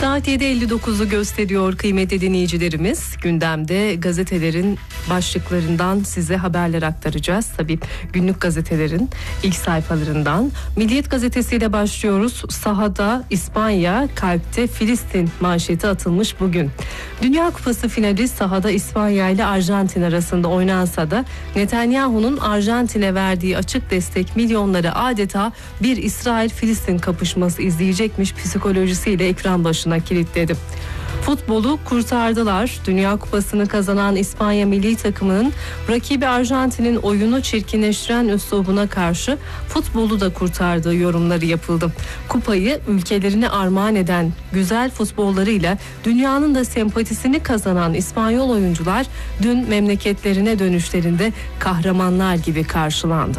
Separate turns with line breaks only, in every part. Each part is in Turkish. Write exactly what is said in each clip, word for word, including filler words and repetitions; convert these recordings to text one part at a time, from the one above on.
Saat yedi elli dokuzu gösteriyor kıymetli dinleyicilerimiz. Gündemde gazetelerin başlıklarından size haberler aktaracağız. Tabii günlük gazetelerin ilk sayfalarından. Milliyet gazetesiyle başlıyoruz. Sahada İspanya, kalpte Filistin manşeti atılmış bugün. Dünya Kupası finali sahada İspanya ile Arjantin arasında oynansa da Netanyahu'nun Arjantin'e verdiği açık destek milyonları adeta bir İsrail-Filistin kapışması izleyecekmiş psikolojisiyle ekran başına kilitledi. Futbolu kurtardılar. Dünya Kupası'nı kazanan İspanya milli takımının rakibi Arjantin'in oyunu çirkinleştiren üslubuna karşı futbolu da kurtardığı yorumları yapıldı. Kupayı ülkelerine armağan eden güzel futbollarıyla dünyanın da sempatisini kazanan İspanyol oyuncular dün memleketlerine dönüşlerinde kahramanlar gibi karşılandı.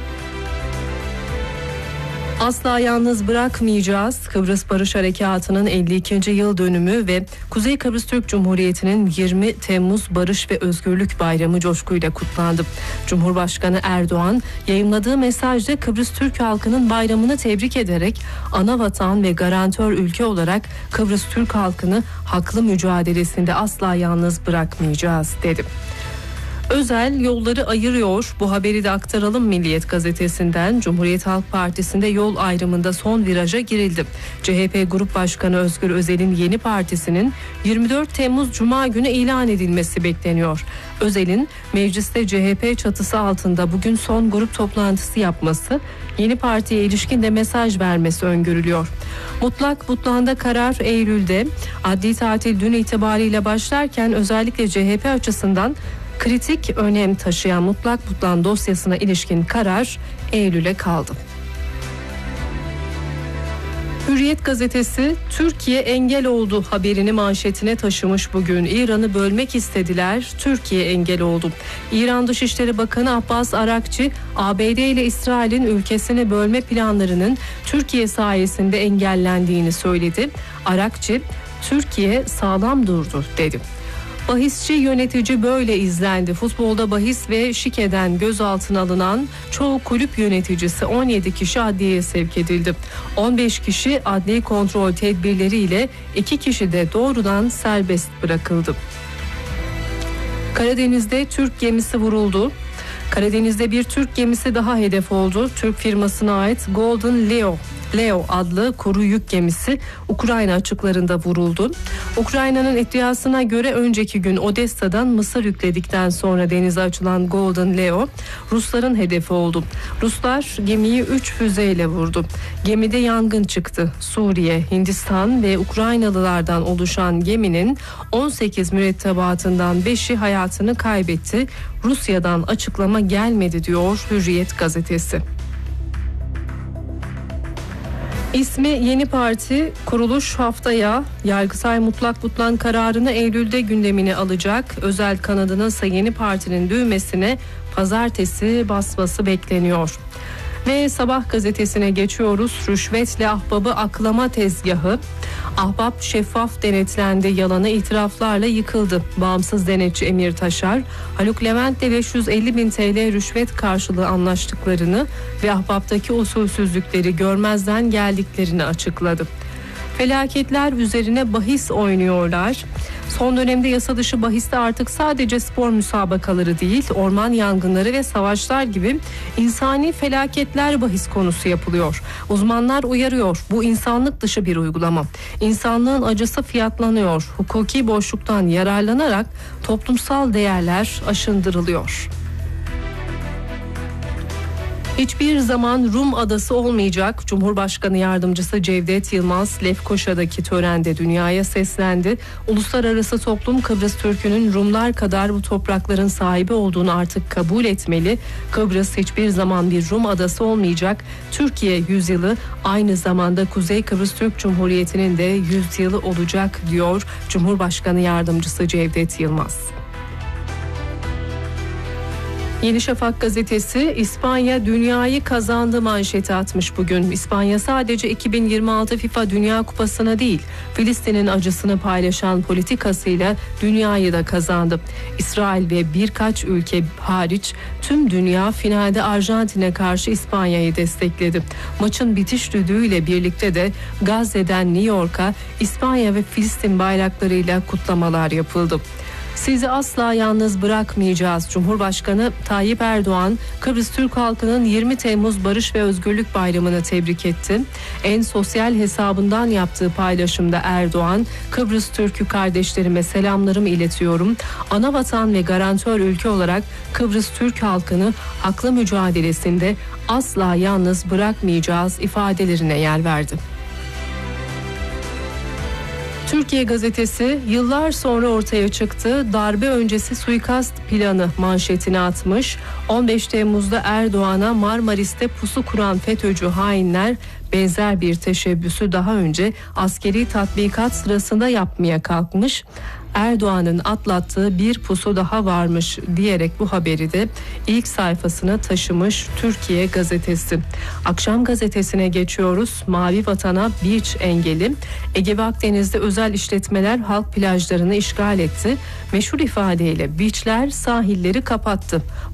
Asla yalnız bırakmayacağız. Kıbrıs Barış Harekatı'nın elli ikinci yıl dönümü ve Kuzey Kıbrıs Türk Cumhuriyeti'nin yirmi Temmuz Barış ve Özgürlük Bayramı coşkuyla kutlandı. Cumhurbaşkanı Erdoğan yayımladığı mesajda Kıbrıs Türk halkının bayramını tebrik ederek ana vatan ve garantör ülke olarak Kıbrıs Türk halkını haklı mücadelesinde asla yalnız bırakmayacağız dedi. Özel yolları ayırıyor. Bu haberi de aktaralım Milliyet gazetesinden. Cumhuriyet Halk Partisi'nde yol ayrımında son viraja girildi. C H P Grup Başkanı Özgür Özel'in yeni partisinin yirmi dört Temmuz Cuma günü ilan edilmesi bekleniyor. Özel'in mecliste C H P çatısı altında bugün son grup toplantısı yapması, yeni partiye ilişkin de mesaj vermesi öngörülüyor. Mutlak butlağında karar Eylül'de, adli tatil dün itibariyle başlarken özellikle C H P açısından kritik önem taşıyan mutlak butlan dosyasına ilişkin karar Eylül'e kaldı. Hürriyet gazetesi Türkiye engel oldu haberini manşetine taşımış bugün. İran'ı bölmek istediler, Türkiye engel oldu. İran Dışişleri Bakanı Abbas Arakçı, A B D ile İsrail'in ülkesini bölme planlarının Türkiye sayesinde engellendiğini söyledi. Arakçı, Türkiye sağlam durdu dedi. Bahisçi yönetici böyle izlendi. Futbolda bahis ve şikeden gözaltına alınan çoğu kulüp yöneticisi on yedi kişi adliyeye sevk edildi. on beş kişi adli kontrol tedbirleriyle, iki kişi de doğrudan serbest bırakıldı. Karadeniz'de Türk gemisi vuruldu. Karadeniz'de bir Türk gemisi daha hedef oldu. Türk firmasına ait Golden Leo Leo adlı kuru yük gemisi Ukrayna açıklarında vuruldu. Ukrayna'nın iddiasına göre önceki gün Odessa'dan mısır yükledikten sonra denize açılan Golden Leo Rusların hedefi oldu. Ruslar gemiyi üç füzeyle vurdu. Gemide yangın çıktı. Suriye, Hindistan ve Ukraynalılardan oluşan geminin on sekiz mürettebatından beşi hayatını kaybetti. Rusya'dan açıklama gelmedi diyor Hürriyet gazetesi. İsmi Yeni Parti kuruluş haftaya, Yargıtay mutlak butlan kararını Eylül'de gündemine alacak. Özel kanadının ise Yeni Parti'nin düğmesine pazartesi basması bekleniyor. Ve Sabah gazetesine geçiyoruz. Rüşvetle ahbabı aklama tezgahı. Ahbap şeffaf denetlendi, yalanı itiraflarla yıkıldı. Bağımsız denetçi Emir Taşar, Haluk Levent'le beş yüz elli bin T L rüşvet karşılığı anlaştıklarını ve ahbaptaki usulsüzlükleri görmezden geldiklerini açıkladı. Felaketler üzerine bahis oynuyorlar. Son dönemde yasa dışı bahiste artık sadece spor müsabakaları değil, orman yangınları ve savaşlar gibi insani felaketler bahis konusu yapılıyor. Uzmanlar uyarıyor, bu insanlık dışı bir uygulama. İnsanlığın acısı fiyatlanıyor, hukuki boşluktan yararlanarak toplumsal değerler aşındırılıyor. Hiçbir zaman Rum adası olmayacak. Cumhurbaşkanı Yardımcısı Cevdet Yılmaz Lefkoşa'daki törende dünyaya seslendi. Uluslararası toplum Kıbrıs Türk'ünün Rumlar kadar bu toprakların sahibi olduğunu artık kabul etmeli. Kıbrıs hiçbir zaman bir Rum adası olmayacak. Türkiye yüzyılı aynı zamanda Kuzey Kıbrıs Türk Cumhuriyeti'nin de yüzyılı olacak diyor Cumhurbaşkanı Yardımcısı Cevdet Yılmaz. Yeni Şafak gazetesi İspanya dünyayı kazandı manşeti atmış bugün. İspanya sadece iki bin yirmi altı FIFA Dünya Kupası'na değil, Filistin'in acısını paylaşan politikasıyla dünyayı da kazandı. İsrail ve birkaç ülke hariç tüm dünya finalde Arjantin'e karşı İspanya'yı destekledi. Maçın bitiş düdüğüyle birlikte de Gazze'den New York'a İspanya ve Filistin bayraklarıyla kutlamalar yapıldı. Sizi asla yalnız bırakmayacağız. Cumhurbaşkanı Tayyip Erdoğan, Kıbrıs Türk halkının yirmi Temmuz Barış ve Özgürlük Bayramı'nı tebrik etti. En sosyal hesabından yaptığı paylaşımda Erdoğan, Kıbrıs Türk'ü kardeşlerime selamlarımı iletiyorum. Anavatan ve garantör ülke olarak Kıbrıs Türk halkını haklı mücadelesinde asla yalnız bırakmayacağız ifadelerine yer verdi. Türkiye gazetesi yıllar sonra ortaya çıktı, darbe öncesi suikast planı manşetini atmış. on beş Temmuz'da Erdoğan'a Marmaris'te pusu kuran FETÖ'cü hainler benzer bir teşebbüsü daha önce askeri tatbikat sırasında yapmaya kalkmış. Erdoğan'ın atlattığı bir pusu daha varmış diyerek bu haberi de ilk sayfasına taşımış Türkiye gazetesi. Akşam gazetesine geçiyoruz. Mavi Vatan'a beach engeli. Ege ve Akdeniz'de özel işletmeler halk plajlarını işgal etti. Meşhur ifadeyle beachler sahilleri kapattı.